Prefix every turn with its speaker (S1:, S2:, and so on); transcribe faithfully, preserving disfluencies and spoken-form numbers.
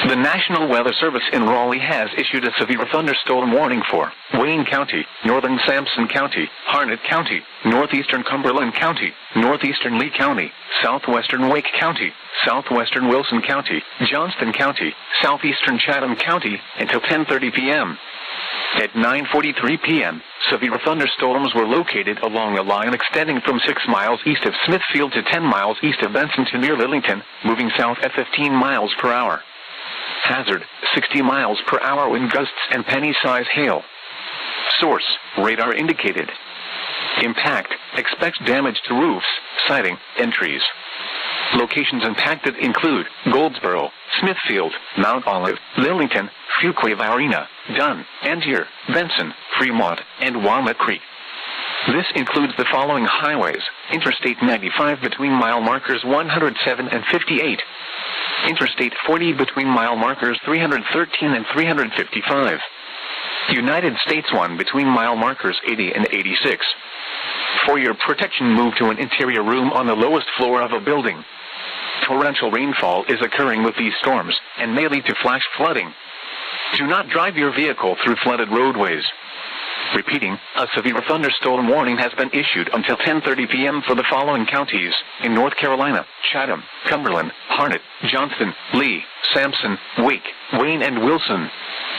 S1: The National Weather Service in Raleigh has issued a severe thunderstorm warning for Wayne County, northern Sampson County, Harnett County, northeastern Cumberland County, northeastern Lee County, southwestern Wake County, southwestern Wilson County, Johnston County, southeastern Chatham County, until ten thirty p m At nine forty-three p m, severe thunderstorms were located along a line extending from six miles east of Smithfield to ten miles east of Benson to near Lillington, moving south at fifteen miles per hour. Hazard, sixty miles per hour wind gusts and penny-size hail. Source, radar indicated. Impact, expect damage to roofs, siding, and trees. Locations impacted include Goldsboro, Smithfield, Mount Olive, Lillington, Fuquay-Varina, Dunn, Angier, Benson, Fremont, and Walnut Creek. This includes the following highways: Interstate ninety-five between mile markers one hundred seven and fifty-eight. Interstate forty between mile markers three hundred thirteen and three hundred fifty-five. United States one between mile markers eighty and eighty-six. For your protection, move to an interior room on the lowest floor of a building. Torrential rainfall is occurring with these storms and may lead to flash flooding. Do not drive your vehicle through flooded roadways. Repeating, a severe thunderstorm warning has been issued until ten thirty p m for the following counties in North Carolina: Chatham, Cumberland, Harnett, Johnston, Lee, Sampson, Wake, Wayne, and Wilson.